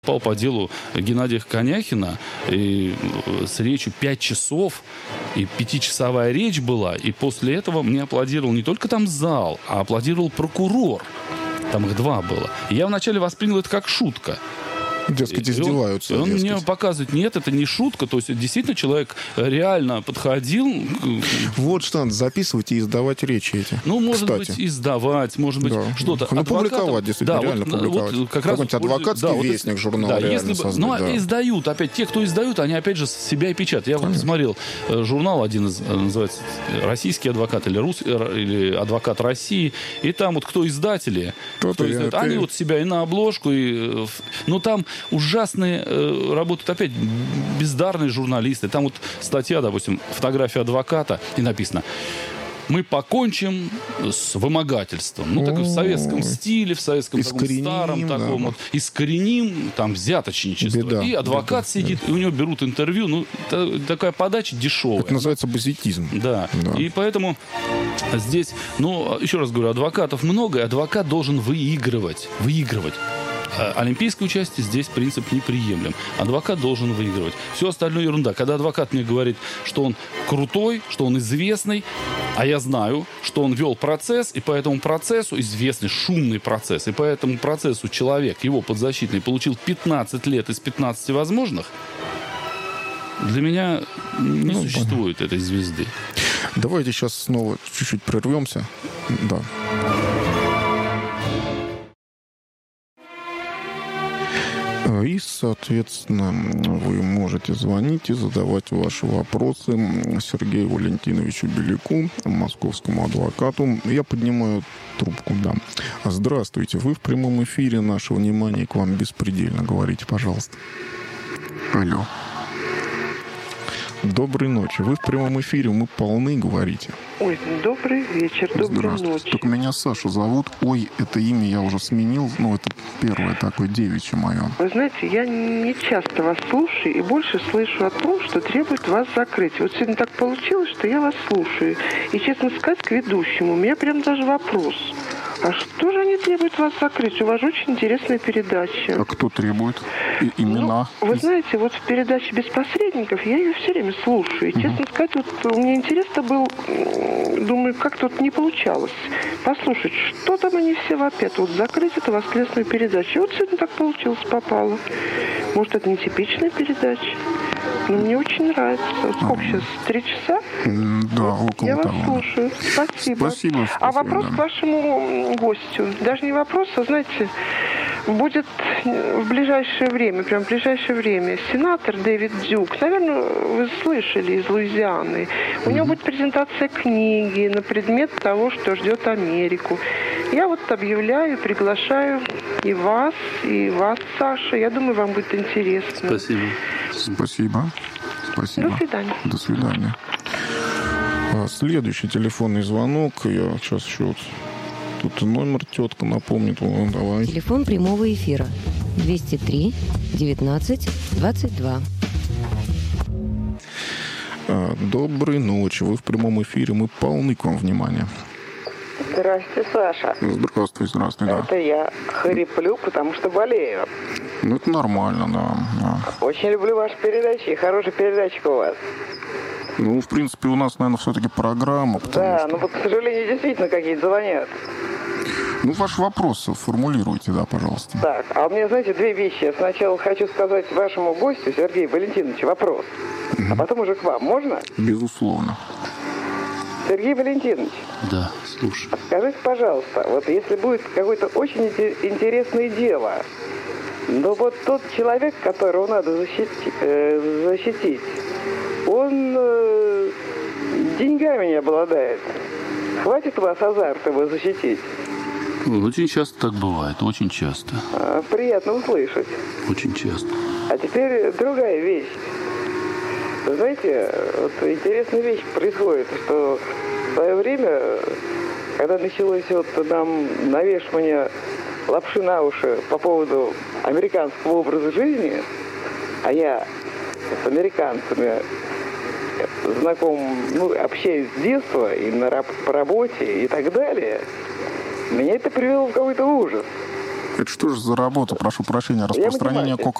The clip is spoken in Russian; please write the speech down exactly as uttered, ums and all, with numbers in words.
Попал по делу Геннадия Коняхина и с речью пять часов, и пятичасовая речь была, и после этого мне аплодировал не только там зал, а аплодировал прокурор. Там их два было. И я вначале воспринял это как шутка. Дескать, издеваются. И он, и он дескать. мне показывает, нет, это не шутка. То есть, действительно, человек реально подходил. Вот что надо записывать и издавать речи эти. Ну, может Кстати. быть, издавать, может быть, Да. что-то. Ну, Адвокатам- публиковать, действительно, да, реально вот, публиковать. Вот, как раз Какой-нибудь адвокатский да, вот, вестник, журнал да, реально если бы, создать, ну, да. издают, опять, те, кто издают, они, опять же, себя и печатают. Я вот посмотрел э, журнал один, из, э, называется «Российский адвокат» или, Рус, э, или «Адвокат России», и там вот кто издатели, Тот кто и издают, ты. они вот себя и на обложку, и, э, в- ну, там ужасные э, работают опять бездарные журналисты. Там вот статья, допустим, фотография адвоката, и написано: мы покончим с вымогательством. Ну, так и в советском стиле, в советском таком Искореним, старом да. таком вот. Искореним, там, взяточничество. Беда, и адвокат беда, сидит, и у него берут интервью. Ну, та- такая подача дешевая. Это называется базитизм. Да. Да. И поэтому здесь, ну, еще раз говорю, адвокатов много, и адвокат должен выигрывать. Выигрывать. А олимпийское участие здесь принцип неприемлем. Адвокат должен выигрывать. Все остальное ерунда. Когда адвокат мне говорит, что он крутой, что он известный, а я знаю, что он вел процесс, и по этому процессу, известный шумный процесс, и по этому процессу человек, его подзащитный, получил пятнадцать лет из пятнадцати возможных, для меня не Ну, существует этой звезды. Давайте сейчас снова чуть-чуть прервемся. Да. И, соответственно, вы можете звонить и задавать ваши вопросы Сергею Валентиновичу Беляку, московскому адвокату. Я поднимаю трубку, да. Здравствуйте, вы в прямом эфире. Наше внимание к вам беспредельно. Говорите, пожалуйста. Алло. Доброй ночи. Вы в прямом эфире, мы полны, говорите. Ой, добрый вечер, доброй Здравствуйте. ночи. Только меня Сашу зовут. Ой, это имя я уже сменил. Ну, это первое такое девичье мое. Вы знаете, я не часто вас слушаю и больше слышу о том, что требует вас закрыть. Вот сегодня так получилось, что я вас слушаю. И, честно сказать, к ведущему, у меня прям даже вопрос. А что же они требуют вас закрыть? У вас же очень интересная передача. А кто требует? И- имена? Ну, вы знаете, вот в передаче «Без посредников» я ее все время слушаю. И, честно сказать, вот у меня интерес-то был, м, думаю, как-то вот не получалось послушать, что там они все вопят. Вот закрыть эту воскресную передачу. И вот сегодня так получилось, попало. Может, это не типичная передача? Но мне очень нравится. Вот сколько сейчас? Три часа? М, Да, около Я вас того. слушаю. Спасибо. Спасибо, А спасибо, вопрос да. к вашему гостю. Даже не вопрос, а, знаете, будет в ближайшее время, прям в ближайшее время, сенатор Дэвид Дюк, наверное, вы слышали, из Луизианы. У него будет презентация книги на предмет того, что ждет Америку. Я вот объявляю, приглашаю и вас, и вас, Саша. Я думаю, вам будет интересно. Спасибо. Спасибо. Спасибо. До свидания. До свидания. А, Следующий телефонный звонок. Я сейчас еще вот... Тут номер тетка напомнит. О, давай. Телефон прямого эфира двести три девятнадцать двадцать два. А, Доброй ночи. Вы в прямом эфире. Мы полны к вам внимания. Здрасте, Саша. Здравствуй, здравствуй, да. Это я хриплю, потому что болею. Ну, это нормально, да. да. Очень люблю ваши передачи. Хорошая передачка у вас. Ну, в принципе, у нас, наверное, все-таки программа, потому Да, что... ну вот, к сожалению, действительно какие-то звонят. Ну, ваш вопрос формулируйте, да, пожалуйста. Так, а у меня, знаете, две вещи. Я сначала хочу сказать вашему гостю, Сергею Валентиновичу, вопрос. А потом уже к вам. Можно? Безусловно. Сергей Валентинович, Да, слушай. скажите, пожалуйста, вот если будет какое-то очень инте- интересное дело, но вот тот человек, которого надо защитить, э, защитить он э, деньгами не обладает. Хватит у вас азарта его защитить? Очень часто так бывает, очень часто. А, приятно услышать. Очень часто. А теперь другая вещь. Вы знаете, вот интересная вещь происходит, что в свое время, когда началось вот нам навешивание лапши на уши по поводу американского образа жизни, а я с американцами знаком, ну, общаюсь с детства и на, по работе и так далее, меня это привело в какой-то ужас. Это что же за работа, прошу прощения, распространение понимаю.